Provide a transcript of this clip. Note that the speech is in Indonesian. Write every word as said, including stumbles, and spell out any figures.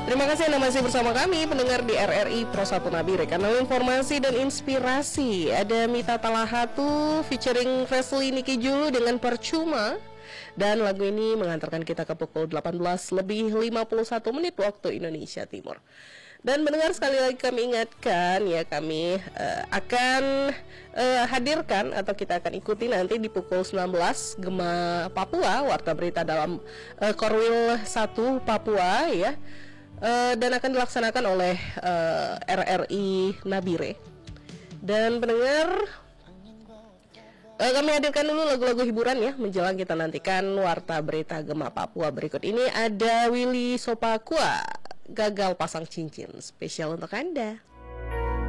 Terima kasih Anda masih bersama kami pendengar di R R I Pro satu Nabire, kanal informasi dan inspirasi. Ada Mita Talahatu featuring Wesley Niki Julu dengan Percuma. Dan lagu ini mengantarkan kita ke pukul delapan belas lebih lima puluh satu menit waktu Indonesia Timur. Dan mendengar, sekali lagi kami ingatkan ya, kami uh, akan uh, hadirkan atau kita akan ikuti nanti di pukul sembilan belas Gema Papua, warta berita dalam uh, Korwil satu Papua ya. Uh, dan akan dilaksanakan oleh uh, R R I Nabire. Dan pendengar, uh, kami hadirkan dulu lagu-lagu hiburan ya, menjelang kita nantikan warta berita Gema Papua. Berikut ini ada Willy Sopakua, Gagal Pasang Cincin, spesial untuk Anda.